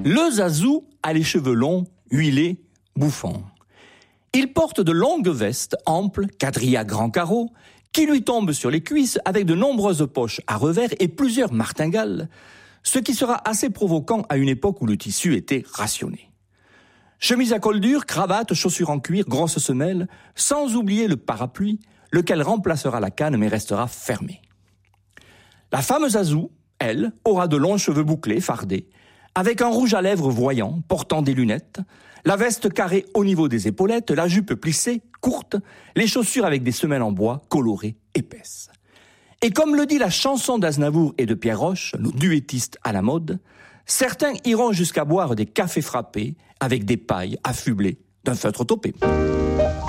Le Zazou a les cheveux longs, huilés, bouffants. Il porte de longues vestes amples, quadrillées à grands carreaux, qui lui tombent sur les cuisses avec de nombreuses poches à revers et plusieurs martingales, ce qui sera assez provoquant à une époque où le tissu était rationné. Chemise à col dur, cravate, chaussures en cuir, grosses semelles, sans oublier le parapluie, lequel remplacera la canne mais restera fermé. La femme Zazou, elle, aura de longs cheveux bouclés, fardés, avec un rouge à lèvres voyant, portant des lunettes, la veste carrée au niveau des épaulettes, la jupe plissée, courte, les chaussures avec des semelles en bois, colorées, épaisses. Et comme le dit la chanson d'Aznavour et de Pierre Roche, nos duettistes à la mode, certains iront jusqu'à boire des cafés frappés avec des pailles affublées d'un feutre topé.